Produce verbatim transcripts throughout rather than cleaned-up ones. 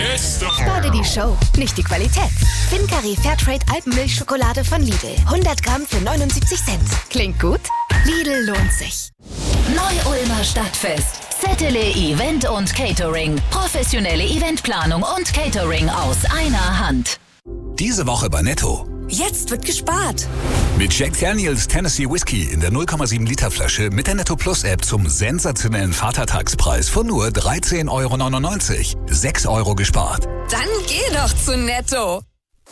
Beste. Spare die Show, nicht die Qualität. Fincari Fairtrade Alpenmilchschokolade von Lidl. hundert Gramm für neunundsiebzig Cent. Klingt gut? Lidl lohnt sich. Neu-Ulmer Stadtfest. Zettele Event und Catering. Professionelle Eventplanung und Catering aus einer Hand. Diese Woche bei Netto. Jetzt wird gespart. Mit Jack Daniels Tennessee Whiskey in der null Komma sieben Liter Flasche mit der Netto Plus App zum sensationellen Vatertagspreis von nur dreizehn Euro neunundneunzig. sechs Euro gespart. Dann geh doch zu Netto.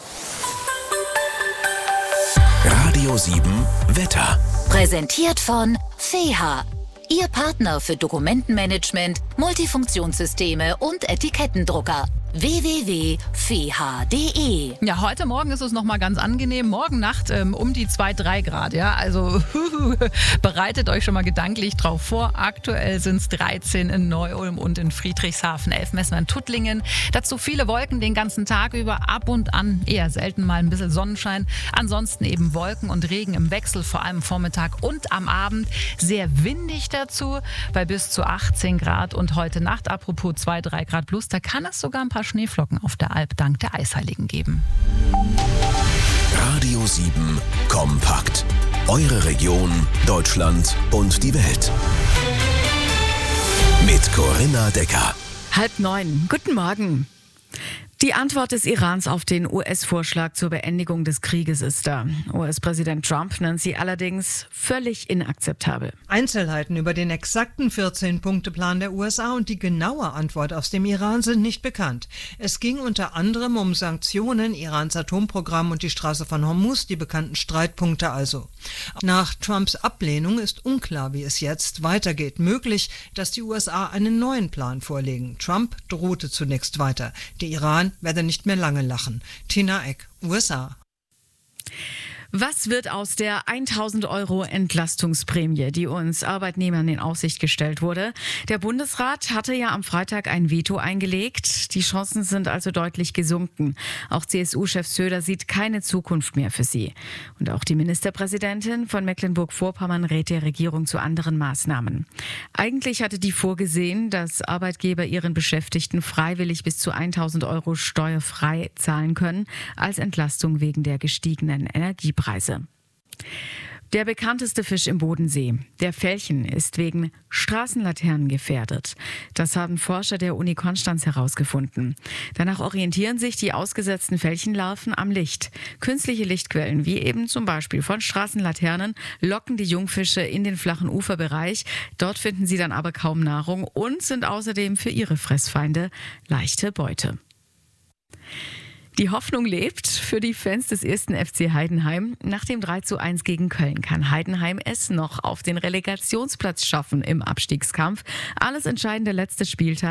Radio sieben Wetter. Präsentiert von Feha. Ihr Partner für Dokumentenmanagement, Multifunktionssysteme und Etikettendrucker. w w w punkt feha punkt de. Ja, heute Morgen ist es nochmal ganz angenehm. Morgen Nacht ähm, um die zwei, drei Grad. Ja, also bereitet euch schon mal gedanklich drauf vor. Aktuell sind es dreizehn in Neu-Ulm und in Friedrichshafen, elf Messner in Tuttlingen. Dazu viele Wolken den ganzen Tag über, ab und an eher selten mal ein bisschen Sonnenschein. Ansonsten eben Wolken und Regen im Wechsel, vor allem Vormittag und am Abend. Sehr windig dazu, bei bis zu achtzehn Grad. Und heute Nacht, apropos zwei, drei Grad plus, da kann es sogar ein paar Schneeflocken auf der Alp dank der Eisheiligen geben. Radio sieben Kompakt. Eure Region, Deutschland und die Welt. Mit Corinna Decker. Halb neun. Guten Morgen. Die Antwort des Irans auf den U S-Vorschlag zur Beendigung des Krieges ist da. U S-Präsident Trump nennt sie allerdings völlig inakzeptabel. Einzelheiten über den exakten vierzehn-Punkte-Plan der U S A und die genaue Antwort aus dem Iran sind nicht bekannt. Es ging unter anderem um Sanktionen, Irans Atomprogramm und die Straße von Hormuz, die bekannten Streitpunkte also. Nach Trumps Ablehnung ist unklar, wie es jetzt weitergeht. Möglich, dass die U S A einen neuen Plan vorlegen. Trump drohte zunächst weiter. Der Iran werde nicht mehr lange lachen. Tina Eck, U S A. Was wird aus der tausend Euro Entlastungsprämie, die uns Arbeitnehmern in Aussicht gestellt wurde? Der Bundesrat hatte ja am Freitag ein Veto eingelegt. Die Chancen sind also deutlich gesunken. Auch C S U-Chef Söder sieht keine Zukunft mehr für sie. Und auch die Ministerpräsidentin von Mecklenburg-Vorpommern rät der Regierung zu anderen Maßnahmen. Eigentlich hatte die vorgesehen, dass Arbeitgeber ihren Beschäftigten freiwillig bis zu tausend Euro steuerfrei zahlen können, als Entlastung wegen der gestiegenen Energie. Preise. Der bekannteste Fisch im Bodensee, der Felchen, ist wegen Straßenlaternen gefährdet. Das haben Forscher der Uni Konstanz herausgefunden. Danach orientieren sich die ausgesetzten Felchenlarven am Licht. Künstliche Lichtquellen, wie eben zum Beispiel von Straßenlaternen, locken die Jungfische in den flachen Uferbereich. Dort finden sie dann aber kaum Nahrung und sind außerdem für ihre Fressfeinde leichte Beute. Die Hoffnung lebt für die Fans des ersten F C Heidenheim. Nach dem drei zu eins gegen Köln kann Heidenheim es noch auf den Relegationsplatz schaffen im Abstiegskampf. Alles entscheidende letzte Spieltag.